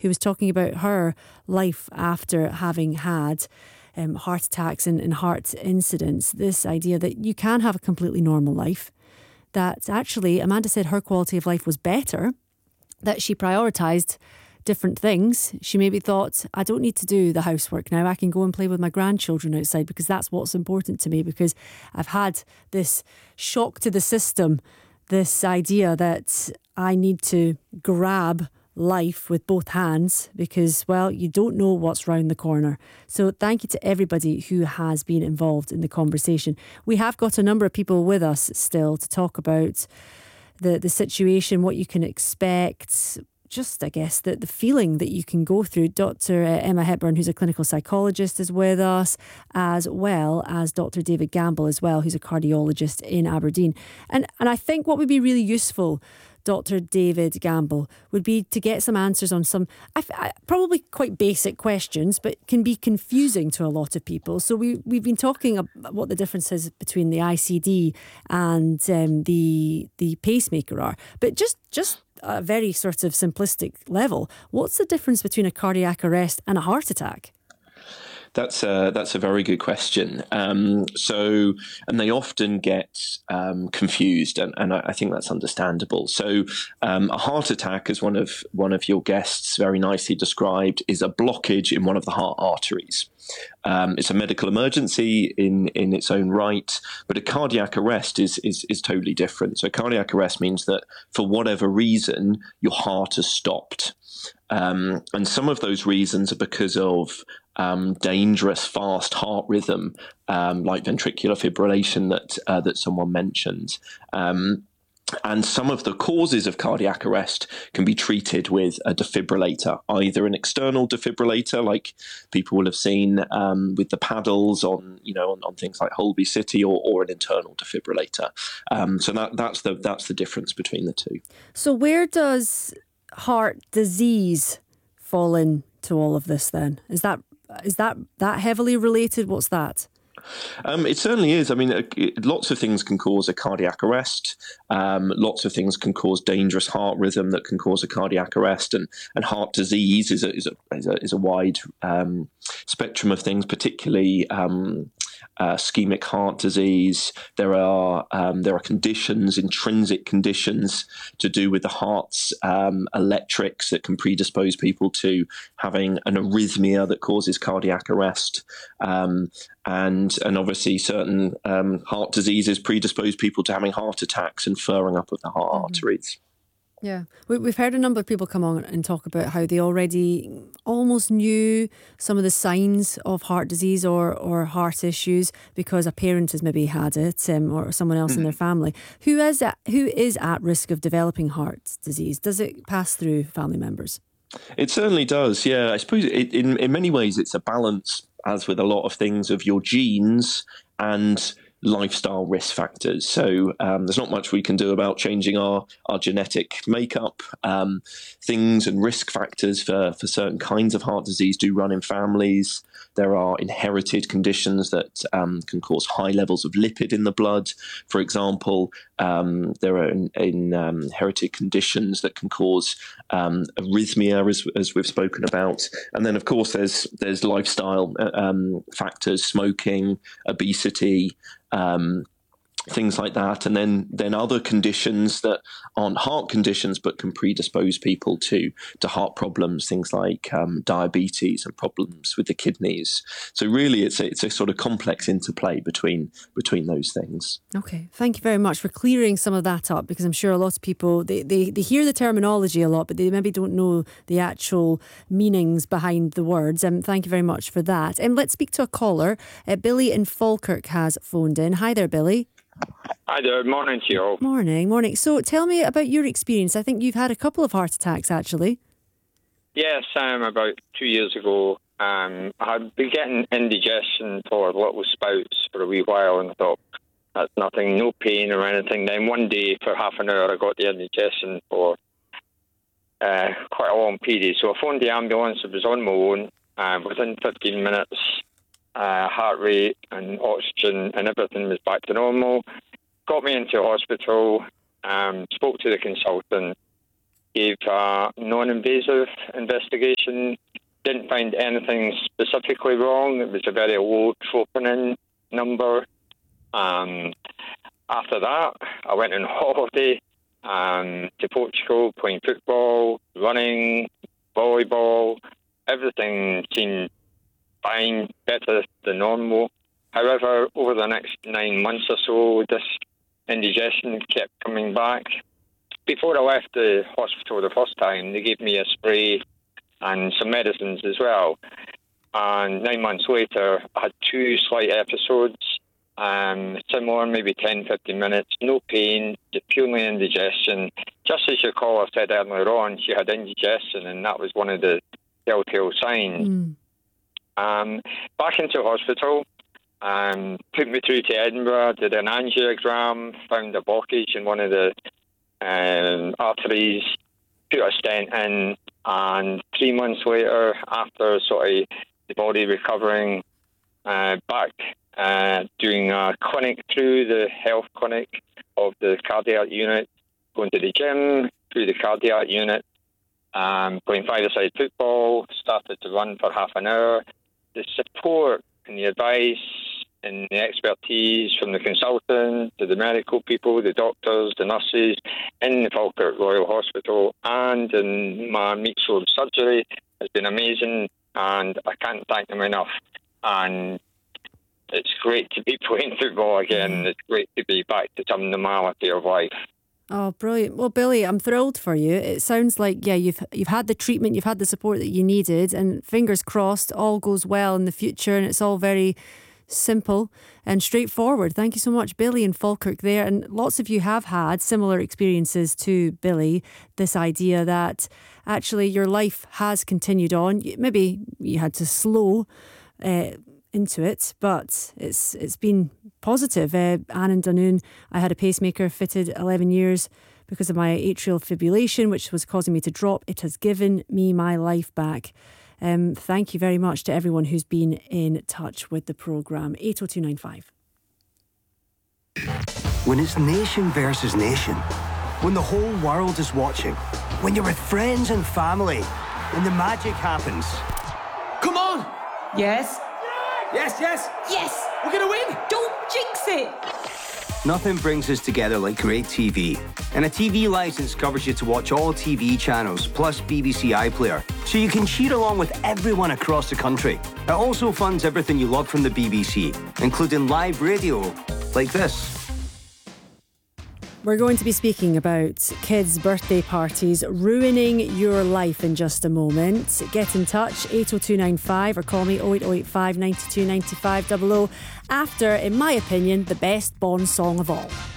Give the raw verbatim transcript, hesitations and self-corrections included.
who was talking about her life after having had um, heart attacks and, and heart incidents. This idea that you can have a completely normal life, that actually Amanda said her quality of life was better, that she prioritised different things. She maybe thought, I don't need to do the housework now. I can go and play with my grandchildren outside because that's what's important to me, because I've had this shock to the system, this idea that I need to grab life with both hands because, well, you don't know what's round the corner. So thank you to everybody who has been involved in the conversation. We have got a number of people with us still to talk about the, the situation, what you can expect, just, I guess, the, the feeling that you can go through. Doctor Emma Hepburn, who's a clinical psychologist, is with us, as well as Doctor David Gamble as well, who's a cardiologist in Aberdeen. And and I think what would be really useful, Doctor David Gamble, would be to get some answers on some I, I, probably quite basic questions, but can be confusing to a lot of people. So we, we've been talking about what the difference is between the I C D and um, the the pacemaker are. But just just a very sort of simplistic level, what's the difference between a cardiac arrest and a heart attack? That's a, that's a very good question. Um, so, and they often get um, confused, and, and I think that's understandable. So, um, a heart attack, as one of one of your guests very nicely described, is a blockage in one of the heart arteries. Um, it's a medical emergency in, in its own right, but a cardiac arrest is, is is totally different. So, cardiac arrest means that for whatever reason, your heart has stopped. Um, and some of those reasons are because of um, dangerous, fast heart rhythm, um, like ventricular fibrillation that uh, that someone mentioned. Um, and some of the causes of cardiac arrest can be treated with a defibrillator, either an external defibrillator, like people will have seen um, with the paddles on, you know, on, on things like Holby City, or, or an internal defibrillator. Um, so that that's the that's the difference between the two. So where does heart disease fall into all of this then? Is that is that that heavily related? What's that? Um, it certainly is. I mean, uh, it, lots of things can cause a cardiac arrest. Um, lots of things can cause dangerous heart rhythm that can cause a cardiac arrest, and, and heart disease is a is a is a, is a wide um, spectrum of things, particularly um, uh, ischemic heart disease. There are um, there are conditions, intrinsic conditions, to do with the heart's um, electrics that can predispose people to having an arrhythmia that causes cardiac arrest. Um, And and obviously certain um, heart diseases predispose people to having heart attacks and furring up of the heart mm-hmm. arteries. Yeah, we, we've heard a number of people come on and talk about how they already almost knew some of the signs of heart disease or, or heart issues because a parent has maybe had it um, or someone else mm-hmm. in their family. Who is at, who is at risk of developing heart disease? Does it pass through family members? It certainly does, yeah. I suppose it, in, in many ways it's a balance, as with a lot of things, of your genes and lifestyle risk factors. So um, there's not much we can do about changing our, our genetic makeup. Um, things and risk factors for, for certain kinds of heart disease do run in families. There are inherited conditions that um, can cause high levels of lipid in the blood. For example, um, there are in, in, um, inherited conditions that can cause um, arrhythmia, as, as we've spoken about. And then, of course, there's there's lifestyle um, factors, smoking, obesity, um, things like that, and then then other conditions that aren't heart conditions but can predispose people to to heart problems, things like um, diabetes and problems with the kidneys. So really, it's a, it's a sort of complex interplay between between those things. Okay, thank you very much for clearing some of that up, because I'm sure a lot of people they, they, they hear the terminology a lot, but they maybe don't know the actual meanings behind the words. And um, thank you very much for that. And um, let's speak to a caller. Uh, Billy in Falkirk has phoned in. Hi there, Billy. Hi there, morning to you all. Morning, morning. So tell me about your experience. I think you've had a couple of heart attacks, actually. Yes, um, about two years ago. Um, I'd been getting indigestion for little spouts for a wee while, and I thought, that's nothing, no pain or anything. Then one day, for half an hour, I got the indigestion for uh, quite a long period. So I phoned the ambulance. I was on my own. Uh, within fifteen minutes, Uh, heart rate and oxygen and everything was back to normal. Got me into hospital, um, spoke to the consultant. gave a non-invasive investigation. Didn't find anything specifically wrong. It was a very low troponin number. Um, after that, I went on holiday um, to Portugal, playing football, running, volleyball. Everything seemed fine, better than normal. However, over the next nine months or so, this indigestion kept coming back. Before I left the hospital the first time, they gave me a spray and some medicines as well. And nine months later, I had two slight episodes, um, similar, maybe ten, fifteen minutes, no pain, purely indigestion. Just as your caller said earlier on, she had indigestion, and that was one of the telltale signs. Mm. Um, back into hospital, um, took me through to Edinburgh, did an angiogram, found a blockage in one of the um, arteries, put a stent in, and three months later, after sort of the body recovering, uh, back uh, doing a clinic through the health clinic of the cardiac unit, going to the gym through the cardiac unit, um, playing five-a-side football, started to run for half an hour. The support and the advice and the expertise from the consultant to the medical people, the doctors, the nurses in the Falkirk Royal Hospital and in my meat sword surgery has been amazing, and I can't thank them enough. And it's great to be playing football again. It's great to be back to some normality of life. Oh, brilliant. Well, Billy, I'm thrilled for you. It sounds like, yeah, you've you've had the treatment, you've had the support that you needed, and fingers crossed all goes well in the future, and it's all very simple and straightforward. Thank you so much, Billy in Falkirk there. And lots of you have had similar experiences to Billy, this idea that actually your life has continued on. Maybe you had to slow uh, into it, but it's it's been positive. Uh, Anne in Dunoon, I had a pacemaker fitted eleven years because of my atrial fibrillation, which was causing me to drop. It has given me my life back. Um, thank you very much to everyone who's been in touch with the programme. eight oh two nine five. When it's nation versus nation, when the whole world is watching, when you're with friends and family, when the magic happens. Come on! Yes? Yes, yes! Yes! We're gonna win! Don't jinx it! Nothing brings us together like great T V. And a T V licence covers you to watch all T V channels, plus B B C iPlayer, so you can cheer along with everyone across the country. It also funds everything you love from the B B C, including live radio, like this. We're going to be speaking about kids' birthday parties ruining your life in just a moment. Get in touch, eight oh two nine five, or call me oh eight oh eight five, nine two, nine five zero zero after, in my opinion, the best Bond song of all.